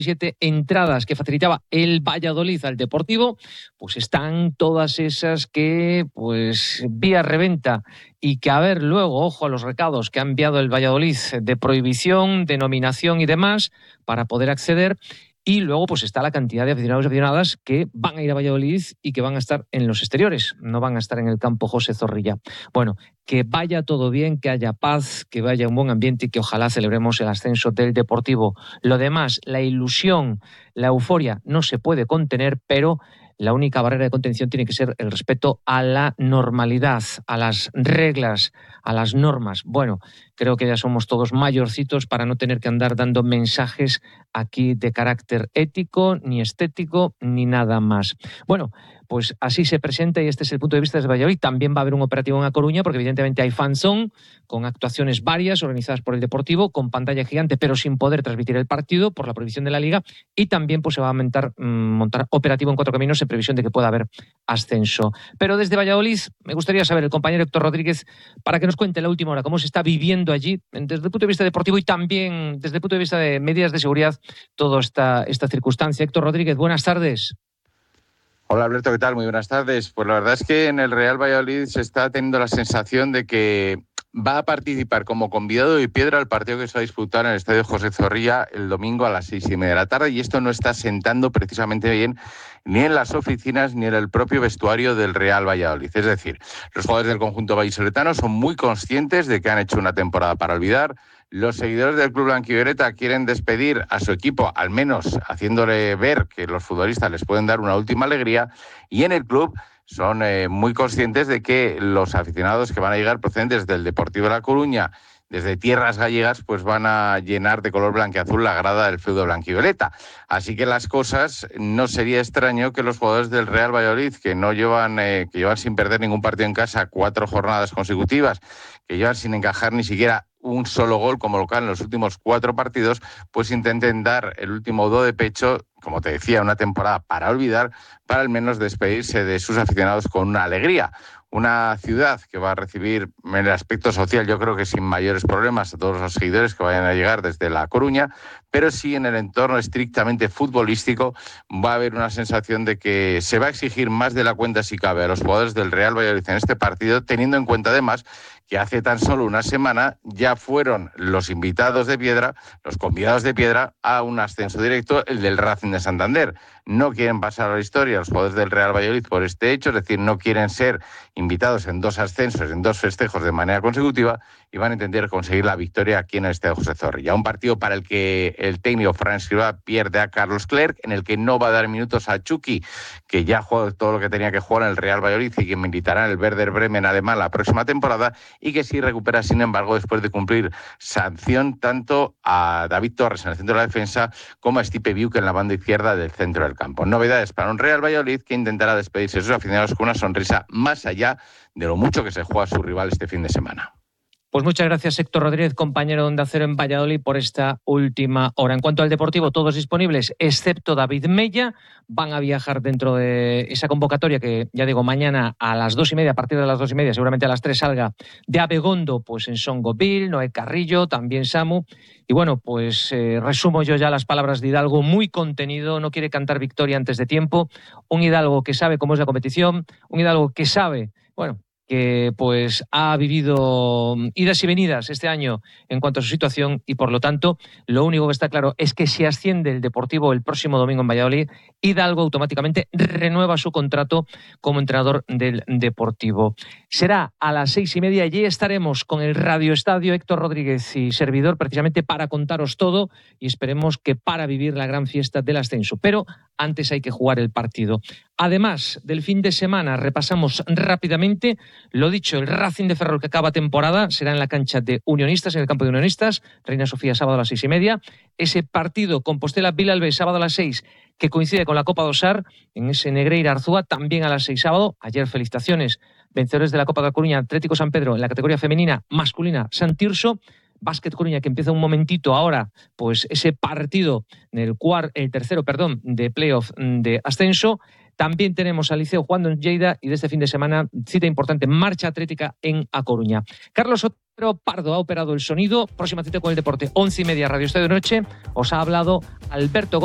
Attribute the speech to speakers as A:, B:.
A: 7 entradas que facilitaba el Valladolid al Deportivo, pues están todas esas que, pues, vía reventa y que, a ver, luego, ojo a los recados que ha enviado el Valladolid de prohibición, de nominación y demás para poder acceder. Y luego pues está la cantidad de aficionados y aficionadas que van a ir a Valladolid y que van a estar en los exteriores, no van a estar en el campo José Zorrilla. Bueno, que vaya todo bien, que haya paz, que vaya un buen ambiente y que ojalá celebremos el ascenso del Deportivo. Lo demás, la ilusión, la euforia no se puede contener, pero la única barrera de contención tiene que ser el respeto a la normalidad, a las reglas, a las normas. Bueno, creo que ya somos todos mayorcitos para no tener que andar dando mensajes aquí de carácter ético, ni estético, ni nada más. Bueno, pues así se presenta y este es el punto de vista desde Valladolid. También va a haber un operativo en A Coruña porque evidentemente hay fanzone con actuaciones varias organizadas por el Deportivo, con pantalla gigante pero sin poder transmitir el partido por la prohibición de la Liga, y también pues se va a montar operativo en Cuatro Caminos en previsión de que pueda haber ascenso. Pero desde Valladolid me gustaría saber, el compañero Héctor Rodríguez, para que nos cuente la última hora cómo se está viviendo allí desde el punto de vista deportivo y también desde el punto de vista de medidas de seguridad toda esta circunstancia. Héctor Rodríguez, buenas tardes.
B: Hola Alberto, ¿qué tal? Muy buenas tardes. Pues la verdad es que en el Real Valladolid se está teniendo la sensación de que va a participar como convidado de piedra al partido que se va a disputar en el Estadio José Zorrilla el domingo a las 6:30 de la tarde, y esto no está sentando precisamente bien ni en las oficinas ni en el propio vestuario del Real Valladolid. Es decir, los jugadores del conjunto vallisoletano son muy conscientes de que han hecho una temporada para olvidar. Los seguidores del club blanquivioleta quieren despedir a su equipo, al menos haciéndole ver que los futbolistas les pueden dar una última alegría, y en el club son muy conscientes de que los aficionados que van a llegar procedentes del Deportivo de La Coruña, desde tierras gallegas, pues van a llenar de color blanquiazul la grada del feudo blanquivioleta. Así que las cosas, no sería extraño que los jugadores del Real Valladolid, que llevan sin perder ningún partido en casa 4 jornadas consecutivas, que llevan sin encajar ni siquiera un solo gol como local en los últimos 4 partidos, pues intenten dar el último do de pecho, como te decía, una temporada para olvidar, para al menos despedirse de sus aficionados con una alegría. Una ciudad que va a recibir en el aspecto social, yo creo que sin mayores problemas, a todos los seguidores que vayan a llegar desde La Coruña, pero sí en el entorno estrictamente futbolístico va a haber una sensación de que se va a exigir más de la cuenta, si cabe, a los jugadores del Real Valladolid en este partido, teniendo en cuenta además que hace tan solo una semana ya fueron los invitados de piedra, los convidados de piedra, a un ascenso directo, el del Racing de Santander. No quieren pasar a la historia los jugadores del Real Valladolid por este hecho, es decir, no quieren ser invitados en 2 ascensos, en 2 festejos de manera consecutiva, y van a intentar conseguir la victoria aquí en el Estadio José Zorrilla. Un partido para el que el técnico Fran Escribá pierde a Carlos Clerc, en el que no va a dar minutos a Chucky, que ya jugó todo lo que tenía que jugar en el Real Valladolid y que militará en el Werder Bremen alemán la próxima temporada, y que sí recupera, sin embargo, después de cumplir sanción, tanto a David Torres en el centro de la defensa como a Stipe Biuk en la banda izquierda del centro del campo. Novedades para un Real Valladolid que intentará despedirse de sus aficionados con una sonrisa más allá de lo mucho que se juega a su rival este fin de semana.
A: Pues muchas gracias, Héctor Rodríguez, compañero de Onda Cero en Valladolid, por esta última hora. En cuanto al Deportivo, todos disponibles, excepto David Mella. Van a viajar dentro de esa convocatoria que, ya digo, mañana a las 2:30, a partir de las 2:30, seguramente a las 3 salga de Abegondo, pues en Songoville, Noé Carrillo, también Samu. Y bueno, pues resumo yo ya las palabras de Hidalgo, muy contenido, no quiere cantar victoria antes de tiempo. Un Hidalgo que sabe cómo es la competición, un Hidalgo que sabe, bueno, que pues ha vivido idas y venidas este año en cuanto a su situación, y por lo tanto lo único que está claro es que si asciende el Deportivo el próximo domingo en Valladolid, Hidalgo automáticamente renueva su contrato como entrenador del Deportivo. Será a las 6:30, allí estaremos con el Radio Estadio, Héctor Rodríguez y servidor, precisamente para contaros todo, y esperemos que para vivir la gran fiesta del ascenso. Pero antes hay que jugar el partido. Además del fin de semana, repasamos rápidamente lo dicho, el Racing de Ferrol, que acaba temporada, será en la cancha de Unionistas, en el campo de Unionistas, Reina Sofía, sábado a las 6:30. Ese partido Compostela-Vilalbé, sábado a las 6, que coincide con la Copa do Sar, en ese Negreira-Arzúa, también a las 6 sábado. Ayer, felicitaciones, vencedores de la Copa da Coruña, Atlético San Pedro, en la categoría femenina masculina, Sant Tirso. Básquet Coruña, que empieza un momentito ahora, pues ese partido en el tercero de playoff de ascenso. También tenemos al Liceo jugando en Lleida, y de este fin de semana, cita importante, marcha atlética en A Coruña. Carlos Otero Pardo ha operado el sonido. Próxima cita con el deporte, 11:30, Radio Estadio Noche. Os ha hablado Alberto Gómez.